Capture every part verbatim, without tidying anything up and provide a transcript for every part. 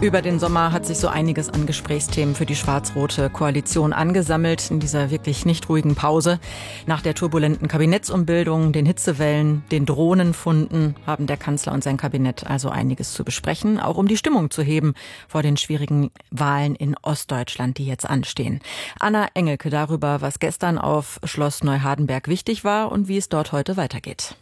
Über den Sommer hat sich so einiges an Gesprächsthemen für die schwarz-rote Koalition angesammelt in dieser wirklich nicht ruhigen Pause. Nach der turbulenten Kabinettsumbildung, den Hitzewellen, den Drohnenfunden haben der Kanzler und sein Kabinett also einiges zu besprechen, auch um die Stimmung zu heben vor den schwierigen Wahlen in Ostdeutschland, die jetzt anstehen. Anna Engelke darüber, was gestern auf Schloss Neuhardenberg wichtig war und wie es dort heute weitergeht.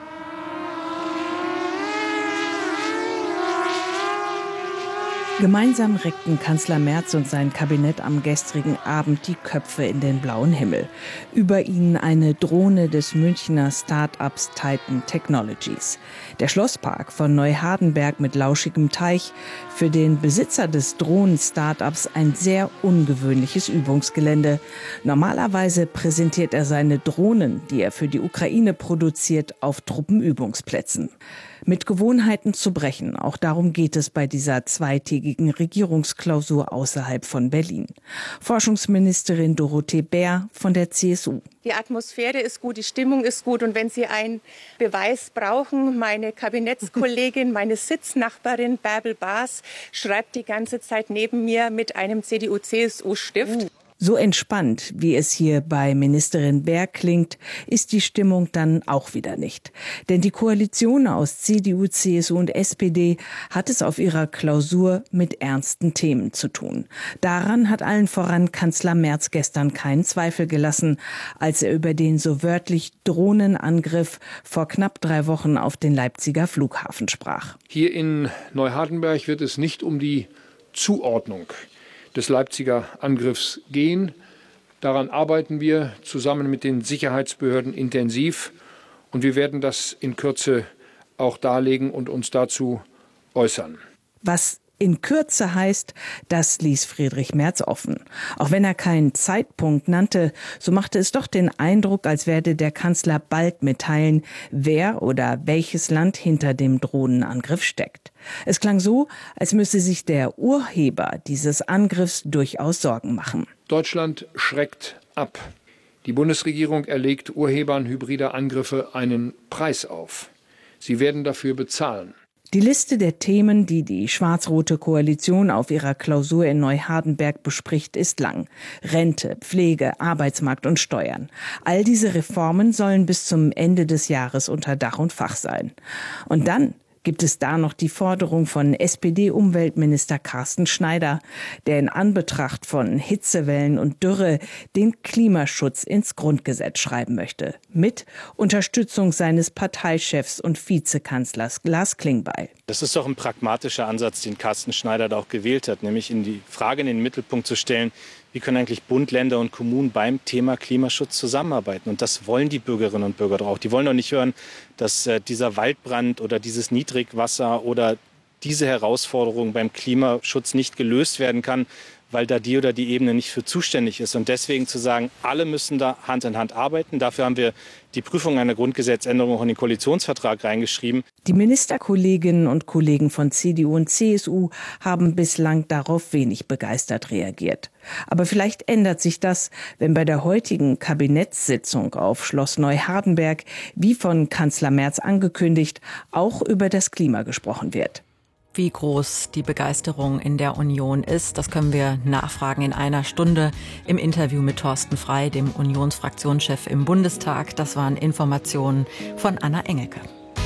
Gemeinsam reckten Kanzler Merz und sein Kabinett am gestrigen Abend die Köpfe in den blauen Himmel. Über ihnen eine Drohne des Münchner Start-ups Titan Technologies. Der Schlosspark von Neuhardenberg mit lauschigem Teich, für den Besitzer des Drohnen-Startups ein sehr ungewöhnliches Übungsgelände. Normalerweise präsentiert er seine Drohnen, die er für die Ukraine produziert, auf Truppenübungsplätzen. Mit Gewohnheiten zu brechen, auch darum geht es bei dieser zweitägigen Regierungsklausur außerhalb von Berlin. Forschungsministerin Dorothee Bär von der C S U. Die Atmosphäre ist gut, die Stimmung ist gut und wenn Sie einen Beweis brauchen, meine Kabinettskollegin, meine Sitznachbarin Bärbel Baas schreibt die ganze Zeit neben mir mit einem C D U-C S U-Stift. So entspannt, wie es hier bei Ministerin Bär klingt, ist die Stimmung dann auch wieder nicht. Denn die Koalition aus C D U, C S U und S P D hat es auf ihrer Klausur mit ernsten Themen zu tun. Daran hat allen voran Kanzler Merz gestern keinen Zweifel gelassen, als er über den so wörtlich Drohnenangriff vor knapp drei Wochen auf den Leipziger Flughafen sprach. Hier in Neuhardenberg wird es nicht um die Zuordnung des Leipziger Angriffs gehen. Daran arbeiten wir zusammen mit den Sicherheitsbehörden intensiv und wir werden das in Kürze auch darlegen und uns dazu äußern. Was in Kürze heißt, das ließ Friedrich Merz offen. Auch wenn er keinen Zeitpunkt nannte, so machte es doch den Eindruck, als werde der Kanzler bald mitteilen, wer oder welches Land hinter dem Drohnenangriff steckt. Es klang so, als müsse sich der Urheber dieses Angriffs durchaus Sorgen machen. Deutschland schreckt ab. Die Bundesregierung erlegt Urhebern hybrider Angriffe einen Preis auf. Sie werden dafür bezahlen. Die Liste der Themen, die die schwarz-rote Koalition auf ihrer Klausur in Neuhardenberg bespricht, ist lang. Rente, Pflege, Arbeitsmarkt und Steuern. All diese Reformen sollen bis zum Ende des Jahres unter Dach und Fach sein. Und dann gibt es da noch die Forderung von S P D-Umweltminister Carsten Schneider, der in Anbetracht von Hitzewellen und Dürre den Klimaschutz ins Grundgesetz schreiben möchte. Mit Unterstützung seines Parteichefs und Vizekanzlers Lars Klingbeil. Das ist doch ein pragmatischer Ansatz, den Carsten Schneider da auch gewählt hat, nämlich in die Frage in den Mittelpunkt zu stellen, wie können eigentlich Bund, Länder und Kommunen beim Thema Klimaschutz zusammenarbeiten? Und das wollen die Bürgerinnen und Bürger doch auch. Die wollen doch nicht hören, dass äh, dieser Waldbrand oder dieses Niedrigwasser oder diese Herausforderung beim Klimaschutz nicht gelöst werden kann, weil da die oder die Ebene nicht für zuständig ist. Und deswegen zu sagen, alle müssen da Hand in Hand arbeiten. Dafür haben wir die Prüfung einer Grundgesetzänderung auch in den Koalitionsvertrag reingeschrieben. Die Ministerkolleginnen und Kollegen von C D U und C S U haben bislang darauf wenig begeistert reagiert. Aber vielleicht ändert sich das, wenn bei der heutigen Kabinettssitzung auf Schloss Neuhardenberg, wie von Kanzler Merz angekündigt, auch über das Klima gesprochen wird. Wie groß die Begeisterung in der Union ist, das können wir nachfragen in einer Stunde im Interview mit Thorsten Frey, dem Unionsfraktionschef im Bundestag. Das waren Informationen von Anna Engelke.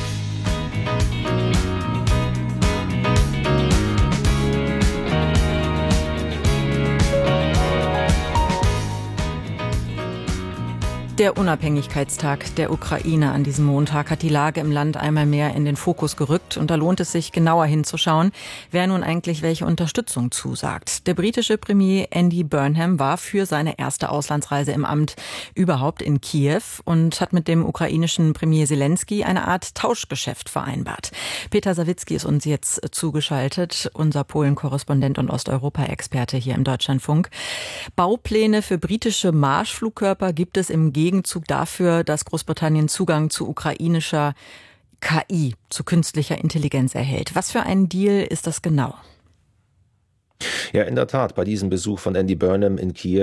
Der Unabhängigkeitstag der Ukraine an diesem Montag hat die Lage im Land einmal mehr in den Fokus gerückt. Und da lohnt es sich, genauer hinzuschauen, wer nun eigentlich welche Unterstützung zusagt. Der britische Premier Andy Burnham war für seine erste Auslandsreise im Amt überhaupt in Kiew und hat mit dem ukrainischen Premier Zelensky eine Art Tauschgeschäft vereinbart. Peter Sawicki ist uns jetzt zugeschaltet, unser Polen-Korrespondent und Osteuropa-Experte hier im Deutschlandfunk. Baupläne für britische Marschflugkörper gibt es im Gegenzug dafür, dass Großbritannien Zugang zu ukrainischer K I, zu künstlicher Intelligenz erhält. Was für ein Deal ist das genau? Ja, in der Tat, bei diesem Besuch von Andy Burnham in Kiew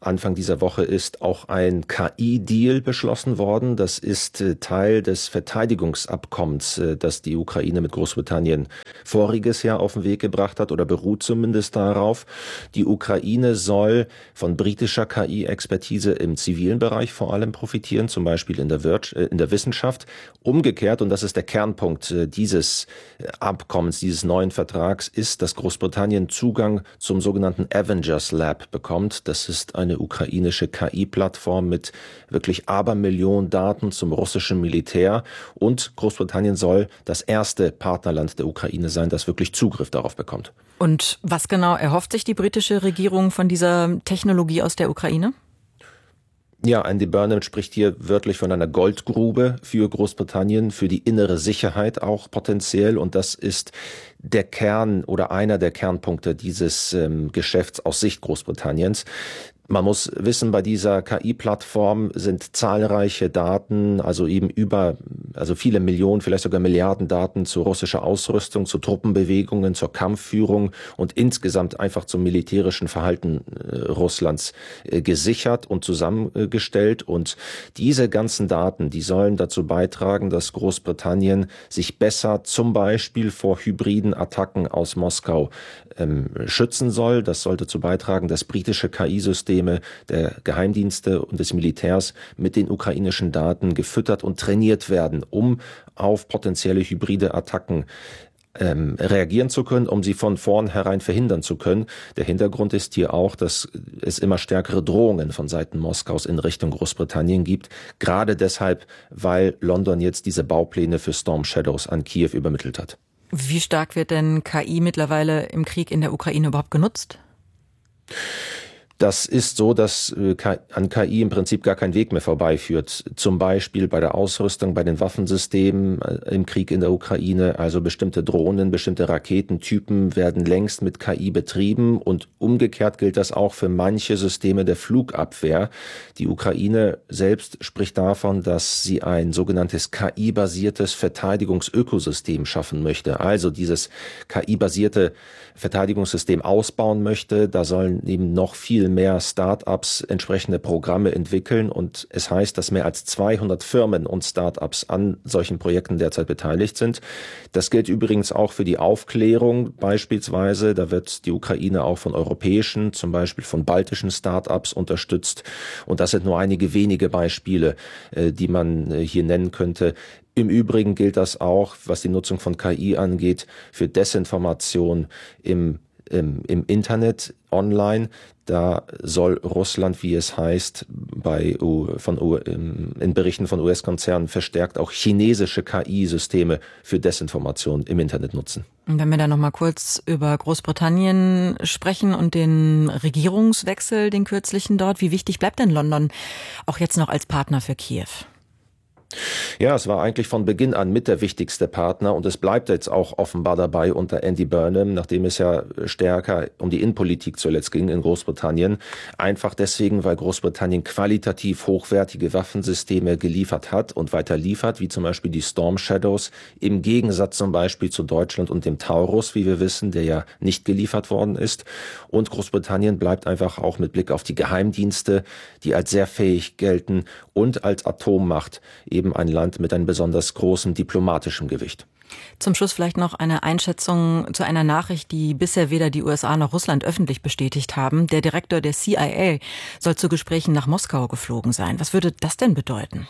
Anfang dieser Woche ist auch ein K I-Deal beschlossen worden. Das ist Teil des Verteidigungsabkommens, das die Ukraine mit Großbritannien voriges Jahr auf den Weg gebracht hat oder beruht zumindest darauf. Die Ukraine soll von britischer K I-Expertise im zivilen Bereich vor allem profitieren, zum Beispiel in der, Wir- in der Wissenschaft. Umgekehrt, und das ist der Kernpunkt dieses Abkommens, dieses neuen Vertrags, ist, dass Großbritannien Zugang zum sogenannten Avengers Lab bekommt. Das ist eine ukrainische K I-Plattform mit wirklich Abermillionen Daten zum russischen Militär. Und Großbritannien soll das erste Partnerland der Ukraine sein, das wirklich Zugriff darauf bekommt. Und was genau erhofft sich die britische Regierung von dieser Technologie aus der Ukraine? Ja, Andy Burnham spricht hier wörtlich von einer Goldgrube für Großbritannien, für die innere Sicherheit auch potenziell. Und das ist der Kern oder einer der Kernpunkte dieses ähm, Geschäfts aus Sicht Großbritanniens. Man muss wissen, bei dieser K I-Plattform sind zahlreiche Daten, also eben über, also viele Millionen, vielleicht sogar Milliarden Daten zu russischer Ausrüstung, zu Truppenbewegungen, zur Kampfführung und insgesamt einfach zum militärischen Verhalten äh, Russlands äh, gesichert und zusammengestellt. Und diese ganzen Daten, die sollen dazu beitragen, dass Großbritannien sich besser zum Beispiel vor hybriden Attacken aus Moskau ähm, schützen soll. Das soll dazu beitragen, dass britische K I-Systeme der Geheimdienste und des Militärs mit den ukrainischen Daten gefüttert und trainiert werden, um auf potenzielle hybride Attacken ähm, reagieren zu können, um sie von vornherein verhindern zu können. Der Hintergrund ist hier auch, dass es immer stärkere Drohungen von Seiten Moskaus in Richtung Großbritannien gibt. Gerade deshalb, weil London jetzt diese Baupläne für Storm Shadows an Kiew übermittelt hat. Wie stark wird denn K I mittlerweile im Krieg in der Ukraine überhaupt genutzt? Das ist so, dass an K I im Prinzip gar kein Weg mehr vorbeiführt. Zum Beispiel bei der Ausrüstung, bei den Waffensystemen im Krieg in der Ukraine. Also bestimmte Drohnen, bestimmte Raketentypen werden längst mit K I betrieben. Und umgekehrt gilt das auch für manche Systeme der Flugabwehr. Die Ukraine selbst spricht davon, dass sie ein sogenanntes K I-basiertes Verteidigungsökosystem schaffen möchte. Also dieses K I-basierte Verteidigungssystem ausbauen möchte. Da sollen eben noch viel mehr Start-ups entsprechende Programme entwickeln. Und es heißt, dass mehr als zweihundert Firmen und Start-ups an solchen Projekten derzeit beteiligt sind. Das gilt übrigens auch für die Aufklärung beispielsweise. Da wird die Ukraine auch von europäischen, zum Beispiel von baltischen Start-ups unterstützt. Und das sind nur einige wenige Beispiele, die man hier nennen könnte. Im Übrigen gilt das auch, was die Nutzung von K I angeht, für Desinformation im, im, im Internet, online. Da soll Russland, wie es heißt, bei von in Berichten von U S-Konzernen verstärkt auch chinesische K I-Systeme für Desinformation im Internet nutzen. Und wenn wir da noch mal kurz über Großbritannien sprechen und den Regierungswechsel, den kürzlichen dort, wie wichtig bleibt denn London auch jetzt noch als Partner für Kiew? Ja, es war eigentlich von Beginn an mit der wichtigste Partner und es bleibt jetzt auch offenbar dabei unter Andy Burnham, nachdem es ja stärker um die Innenpolitik zuletzt ging in Großbritannien. Einfach deswegen, weil Großbritannien qualitativ hochwertige Waffensysteme geliefert hat und weiter liefert, wie zum Beispiel die Storm Shadows, im Gegensatz zum Beispiel zu Deutschland und dem Taurus, wie wir wissen, der ja nicht geliefert worden ist. Und Großbritannien bleibt einfach auch mit Blick auf die Geheimdienste, die als sehr fähig gelten und als Atommacht eben ein Land mit einem besonders großen diplomatischen Gewicht. Zum Schluss vielleicht noch eine Einschätzung zu einer Nachricht, die bisher weder die U S A noch Russland öffentlich bestätigt haben. Der Direktor der C I A soll zu Gesprächen nach Moskau geflogen sein. Was würde das denn bedeuten?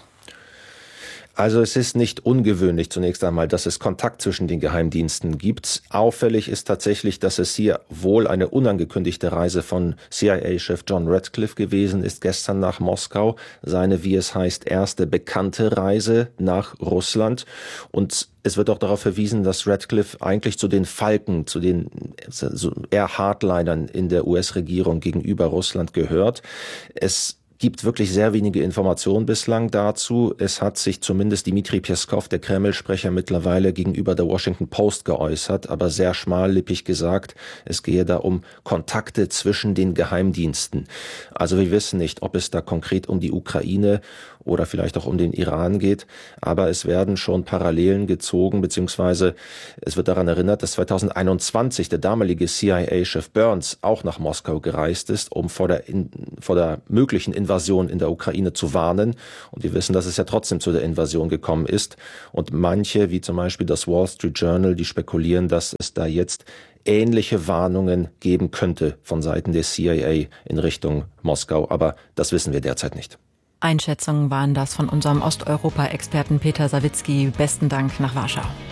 Also es ist nicht ungewöhnlich zunächst einmal, dass es Kontakt zwischen den Geheimdiensten gibt. Auffällig ist tatsächlich, dass es hier wohl eine unangekündigte Reise von C I A-Chef John Ratcliffe gewesen ist, gestern nach Moskau. Seine, wie es heißt, erste bekannte Reise nach Russland. Und es wird auch darauf verwiesen, dass Ratcliffe eigentlich zu den Falken, zu den eher Hardlinern in der U S-Regierung gegenüber Russland gehört. Es gibt wirklich sehr wenige Informationen bislang dazu. Es hat sich zumindest Dmitri Peskov, der Kreml-Sprecher, mittlerweile gegenüber der Washington Post geäußert, aber sehr schmallippig gesagt, es gehe da um Kontakte zwischen den Geheimdiensten. Also wir wissen nicht, ob es da konkret um die Ukraine oder vielleicht auch um den Iran geht, aber es werden schon Parallelen gezogen, beziehungsweise es wird daran erinnert, dass zweitausendeinundzwanzig der damalige C I A-Chef Burns auch nach Moskau gereist ist, um vor der, in, vor der möglichen Invasion in der Ukraine zu warnen. Und wir wissen, dass es ja trotzdem zu der Invasion gekommen ist. Und manche, wie zum Beispiel das Wall Street Journal, die spekulieren, dass es da jetzt ähnliche Warnungen geben könnte von Seiten der C I A in Richtung Moskau. Aber das wissen wir derzeit nicht. Einschätzungen waren das von unserem Osteuropa-Experten Peter Sawicki. Besten Dank nach Warschau.